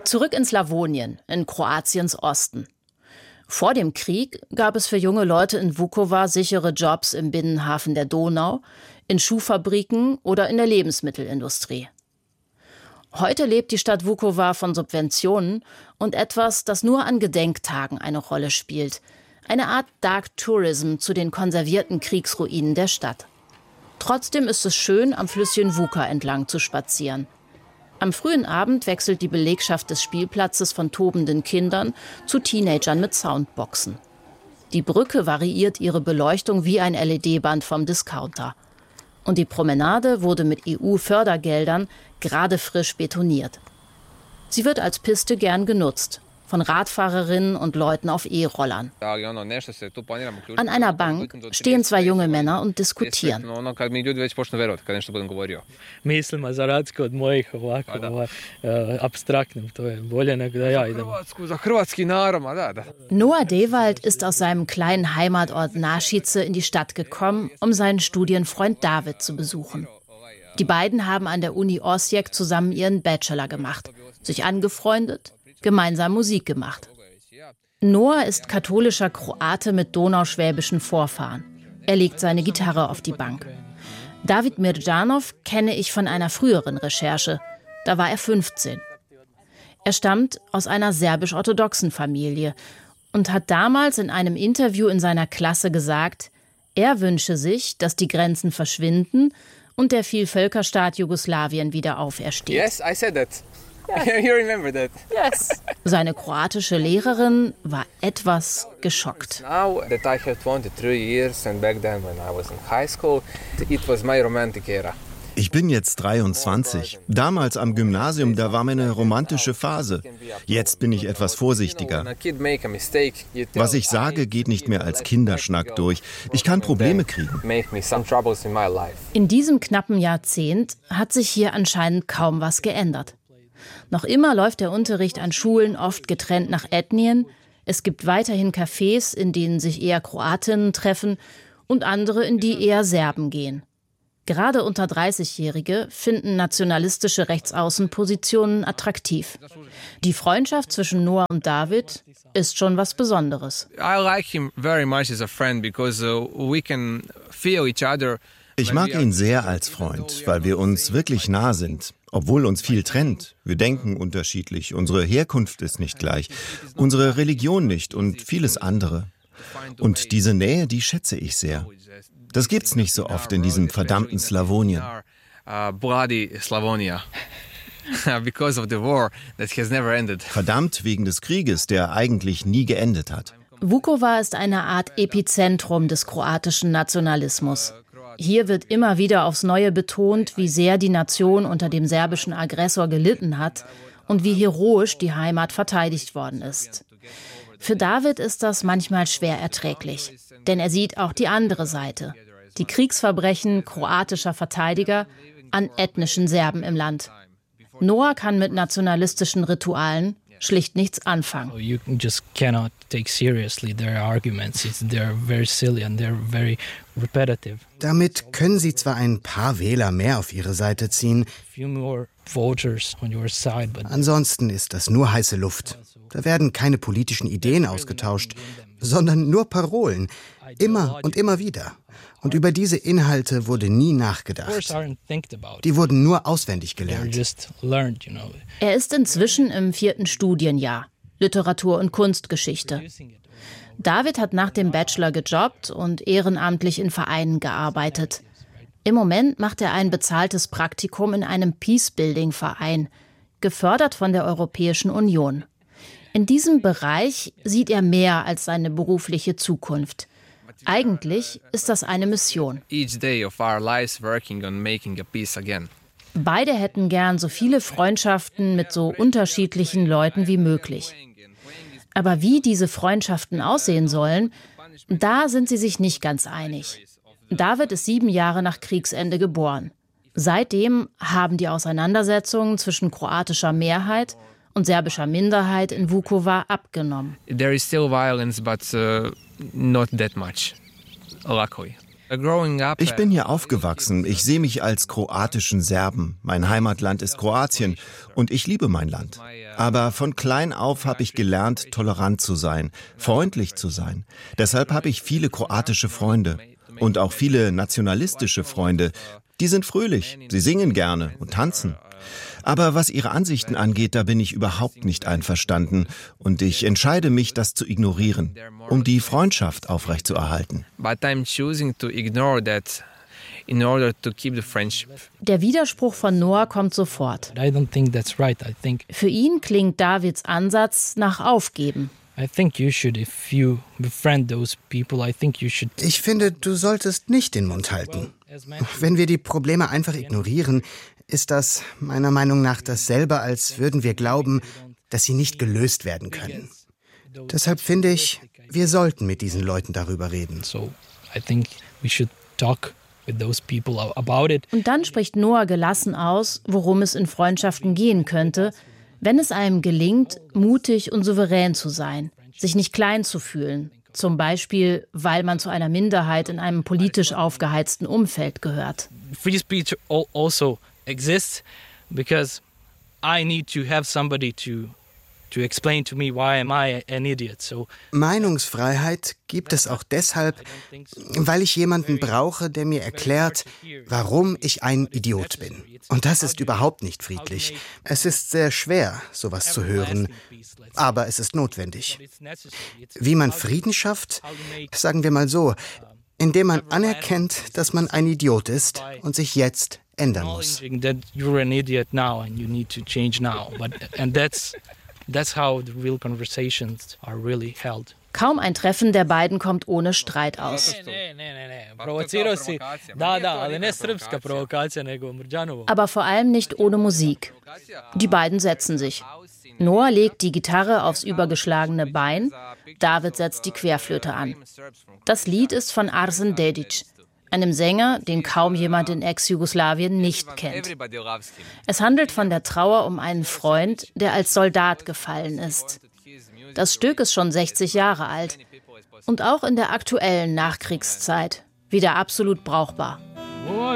Zurück in Slawonien, in Kroatiens Osten. Vor dem Krieg gab es für junge Leute in Vukovar sichere Jobs im Binnenhafen der Donau, in Schuhfabriken oder in der Lebensmittelindustrie. Heute lebt die Stadt Vukovar von Subventionen und etwas, das nur an Gedenktagen eine Rolle spielt. Eine Art Dark Tourism zu den konservierten Kriegsruinen der Stadt. Trotzdem ist es schön, am Flüsschen Vuka entlang zu spazieren. Am frühen Abend wechselt die Belegschaft des Spielplatzes von tobenden Kindern zu Teenagern mit Soundboxen. Die Brücke variiert ihre Beleuchtung wie ein LED-Band vom Discounter. Und die Promenade wurde mit EU-Fördergeldern gerade frisch betoniert. Sie wird als Piste gern genutzt, von Radfahrerinnen und Leuten auf E-Rollern. An einer Bank stehen zwei junge Männer und diskutieren. Noah Dewald ist aus seinem kleinen Heimatort Našice in die Stadt gekommen, um seinen Studienfreund David zu besuchen. Die beiden haben an der Uni Osijek zusammen ihren Bachelor gemacht, sich angefreundet, gemeinsam Musik gemacht. Noah ist katholischer Kroate mit donauschwäbischen Vorfahren. Er legt seine Gitarre auf die Bank. David Mirjanov kenne ich von einer früheren Recherche. Da war er 15. Er stammt aus einer serbisch-orthodoxen Familie und hat damals in einem Interview in seiner Klasse gesagt, er wünsche sich, dass die Grenzen verschwinden und der Vielvölkerstaat Jugoslawien wieder aufersteht. Yes, I said that. You remember that? Yes. Seine kroatische Lehrerin war etwas geschockt. Now that I have 23 years and back then when I was in high school, it was my romantic era. Ich bin jetzt 23. Damals am Gymnasium, da war meine romantische Phase. Jetzt bin ich etwas vorsichtiger. Was ich sage, geht nicht mehr als Kinderschnack durch. Ich kann Probleme kriegen. In diesem knappen Jahrzehnt hat sich hier anscheinend kaum was geändert. Noch immer läuft der Unterricht an Schulen oft getrennt nach Ethnien. Es gibt weiterhin Cafés, in denen sich eher Kroatinnen treffen und andere, in die eher Serben gehen. Gerade unter 30-Jährige finden nationalistische Rechtsaußenpositionen attraktiv. Die Freundschaft zwischen Noah und David ist schon was Besonderes. Ich mag ihn sehr als Freund, weil wir uns wirklich nah sind. Obwohl uns viel trennt. Wir denken unterschiedlich, unsere Herkunft ist nicht gleich, unsere Religion nicht und vieles andere. Und diese Nähe, die schätze ich sehr. Das gibt's nicht so oft in diesem verdammten Slawonien. Verdammt wegen des Krieges, der eigentlich nie geendet hat. Vukovar ist eine Art Epizentrum des kroatischen Nationalismus. Hier wird immer wieder aufs Neue betont, wie sehr die Nation unter dem serbischen Aggressor gelitten hat und wie heroisch die Heimat verteidigt worden ist. Für David ist das manchmal schwer erträglich, denn er sieht auch die andere Seite, die Kriegsverbrechen kroatischer Verteidiger an ethnischen Serben im Land. Noah kann mit nationalistischen Ritualen schlicht nichts anfangen. You just cannot take seriously their arguments. They're very silly and they're very repetitive. Damit können sie zwar ein paar Wähler mehr auf ihre Seite ziehen, ansonsten ist das nur heiße Luft. Da werden keine politischen Ideen ausgetauscht, sondern nur Parolen, immer und immer wieder. Und über diese Inhalte wurde nie nachgedacht. Die wurden nur auswendig gelernt. Er ist inzwischen im 4. Studienjahr, Literatur- und Kunstgeschichte. David hat nach dem Bachelor gejobbt und ehrenamtlich in Vereinen gearbeitet. Im Moment macht er ein bezahltes Praktikum in einem Peacebuilding-Verein, gefördert von der Europäischen Union. In diesem Bereich sieht er mehr als seine berufliche Zukunft. Eigentlich ist das eine Mission. Beide hätten gern so viele Freundschaften mit so unterschiedlichen Leuten wie möglich. Aber wie diese Freundschaften aussehen sollen, da sind sie sich nicht ganz einig. David ist 7 Jahre nach Kriegsende geboren. Seitdem haben die Auseinandersetzungen zwischen kroatischer Mehrheit und serbischer Minderheit in Vukovar abgenommen. There is still violence, but not that much, luckily. Ich bin hier aufgewachsen. Ich sehe mich als kroatischen Serben. Mein Heimatland ist Kroatien und ich liebe mein Land. Aber von klein auf habe ich gelernt, tolerant zu sein, freundlich zu sein. Deshalb habe ich viele kroatische Freunde und auch viele nationalistische Freunde. Die sind fröhlich, sie singen gerne und tanzen. Aber was ihre Ansichten angeht, da bin ich überhaupt nicht einverstanden. Und ich entscheide mich, das zu ignorieren, um die Freundschaft aufrechtzuerhalten. Der Widerspruch von Noah kommt sofort. Für ihn klingt Davids Ansatz nach Aufgeben. Ich finde, du solltest nicht den Mund halten. Wenn wir die Probleme einfach ignorieren, ist das meiner Meinung nach dasselbe, als würden wir glauben, dass sie nicht gelöst werden können. Deshalb finde ich, wir sollten mit diesen Leuten darüber reden. Und dann spricht Noah gelassen aus, worum es in Freundschaften gehen könnte, wenn es einem gelingt, mutig und souverän zu sein, sich nicht klein zu fühlen. Zum Beispiel, weil man zu einer Minderheit in einem politisch aufgeheizten Umfeld gehört. Free speech also exists because I need to have somebody to explain to me why am I an idiot. So Meinungsfreiheit gibt es auch deshalb, weil ich jemanden brauche, der mir erklärt, warum ich ein Idiot bin. Und das ist überhaupt nicht friedlich. Es ist sehr schwer, sowas zu hören, aber es ist notwendig. Wie man Frieden schafft, sagen wir mal so, indem man anerkennt, dass man ein Idiot ist und sich jetzt ändern muss. That's how the real conversations are really held. Kaum ein Treffen der beiden kommt ohne Streit aus. Aber vor allem nicht ohne Musik. Die beiden setzen sich. Noah legt die Gitarre aufs übergeschlagene Bein, David setzt die Querflöte an. Das Lied ist von Arsen Dedić, einem Sänger, den kaum jemand in Ex-Jugoslawien nicht kennt. Es handelt von der Trauer um einen Freund, der als Soldat gefallen ist. Das Stück ist schon 60 Jahre alt und auch in der aktuellen Nachkriegszeit wieder absolut brauchbar.